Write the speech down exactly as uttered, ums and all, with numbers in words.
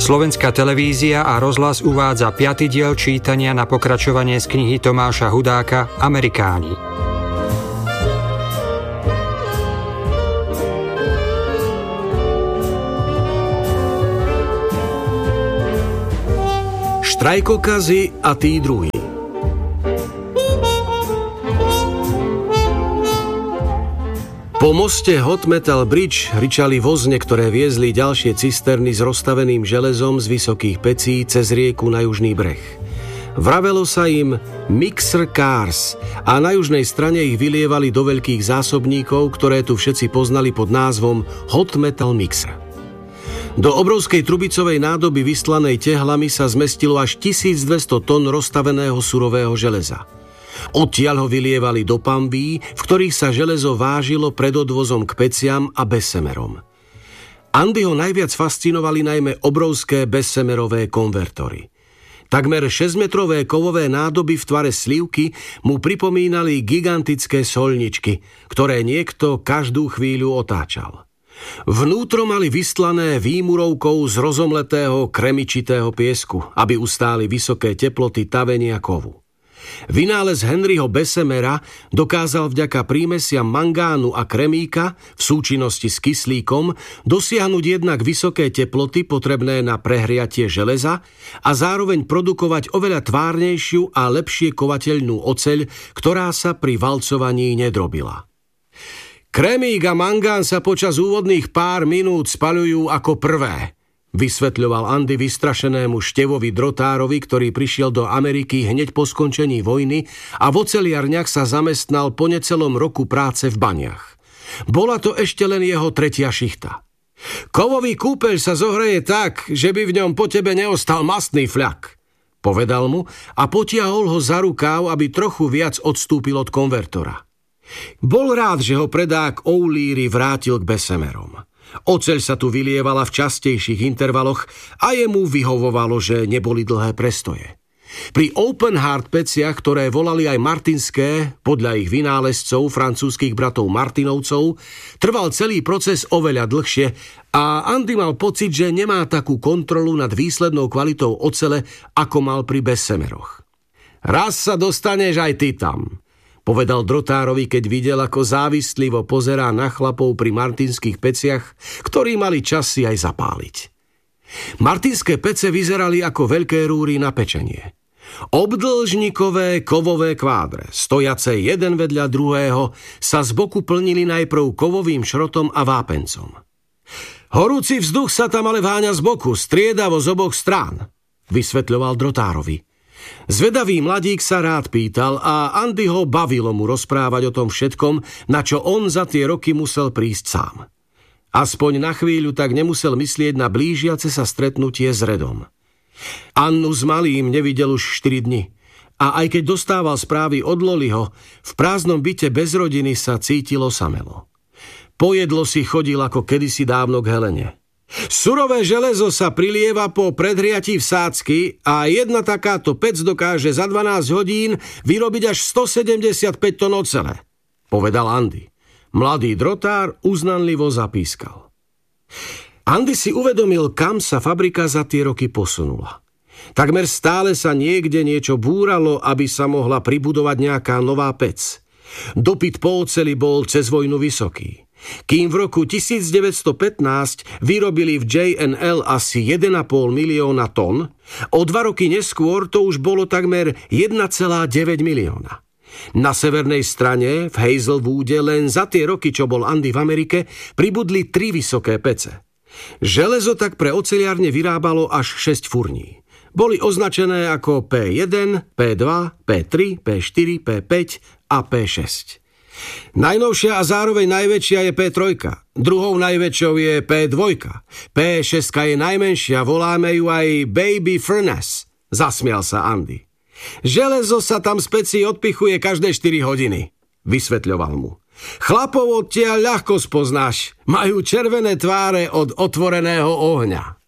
Slovenská televízia a rozhlas uvádza piaty diel čítania na pokračovanie z knihy Tomáša Hudáka Amerikáni. Štrajkokazy a tí druhí. Po moste Hot Metal Bridge ričali vozne, ktoré viezli ďalšie cisterny s rozstaveným železom z vysokých pecí cez rieku na južný breh. Vravelo sa im Mixer Cars a na južnej strane ich vylievali do veľkých zásobníkov, ktoré tu všetci poznali pod názvom Hot Metal Mixer. Do obrovskej trubicovej nádoby vystlanej tehlami sa zmestilo až tisícdvesto tón rozstaveného surového železa. Odtiaľ ho vylievali do pambí, v ktorých sa železo vážilo pred odvozom k peciam a bezsemerom. Andyho najviac fascinovali najmä obrovské bezsemerové konvertory. Takmer šesťmetrové kovové nádoby v tvare slivky mu pripomínali gigantické soľničky, ktoré niekto každú chvíľu otáčal. Vnútro mali vystlané výmurovkou z rozomletého kremičitého piesku, aby ustáli vysoké teploty tavenia kovu. Vynález Henryho Bessemera dokázal vďaka prímesiam mangánu a kremíka v súčinnosti s kyslíkom dosiahnuť jednak vysoké teploty potrebné na prehriatie železa a zároveň produkovať oveľa tvárnejšiu a lepšie kovateľnú oceľ, ktorá sa pri valcovaní nedrobila. Kremík a mangán sa počas úvodných pár minút spaľujú ako prvé, vysvetľoval Andy vystrašenému števovi drotárovi, ktorý prišiel do Ameriky hneď po skončení vojny a v oceliarniach sa zamestnal po necelom roku práce v baniach. Bola to ešte len jeho tretia šichta. Kovový kúpeľ sa zohreje tak, že by v ňom po tebe neostal mastný fľak, povedal mu a potiahol ho za rukáv, aby trochu viac odstúpil od konvertora. Bol rád, že ho predák O'Leary vrátil k Bessemerom. Oceľ sa tu vylievala v častejších intervaloch a jemu vyhovovalo, že neboli dlhé prestoje. Pri open heart peciach, ktoré volali aj martinské, podľa ich vynálezcov, francúzskych bratov Martinovcov, trval celý proces oveľa dlhšie a Andy mal pocit, že nemá takú kontrolu nad výslednou kvalitou ocele, ako mal pri Bessemeroch. Raz sa dostaneš aj ty tam, povedal drotárovi, keď videl, ako závislivo pozerá na chlapov pri martinských peciach, ktorí mali čas si aj zapáliť. Martinské pece vyzerali ako veľké rúry na pečenie. Obdĺžnikové kovové kvádre, stojace jeden vedľa druhého, sa z boku plnili najprv kovovým šrotom a vápencom. Horúci vzduch sa tam ale váňa z boku, striedavo z oboch strán, vysvetľoval drotárovi. Zvedavý mladík sa rád pýtal a Andy ho bavilo mu rozprávať o tom všetkom, na čo on za tie roky musel prísť sám. Aspoň na chvíľu tak nemusel myslieť na blížiace sa stretnutie s Redom. Annu s malým nevidel už štyri dni a aj keď dostával správy od Loliho, v prázdnom byte bez rodiny sa cítilo samelo. Po jedlo si chodil ako kedysi dávno k Helene. Surové železo sa prilieva po predhriatí vsádzky a jedna takáto pec dokáže za dvanásť hodín vyrobiť až stosedemdesiatpäť tón ocele, povedal Andy. Mladý drotár uznanlivo zapískal. Andy si uvedomil, kam sa fabrika za tie roky posunula. Takmer stále sa niekde niečo búralo, aby sa mohla pribudovať nejaká nová pec. Dopyt po oceli bol cez vojnu vysoký. Kým v roku devätnásťstopätnásť vyrobili v J and L asi jeden a pol milióna tón, o dva roky neskôr to už bolo takmer jeden celá deväť milióna. Na severnej strane, v Hazelwoode, len za tie roky, čo bol Andy v Amerike, pribudli tri vysoké pece. Železo tak pre oceliárne vyrábalo až šesť furní. Boli označené ako P jeden, P dva, P tri, P štyri, P päť a P šesť. Najnovšia a zároveň najväčšia je P tri, druhou najväčšou je P dva, P šesť je najmenšia, voláme ju aj Baby Furnace, zasmial sa Andy. Železo sa tam z pecí odpichuje každé štyri hodiny, vysvetľoval mu. Chlapov odtiaľ ľahko spoznáš, majú červené tváre od otvoreného ohňa.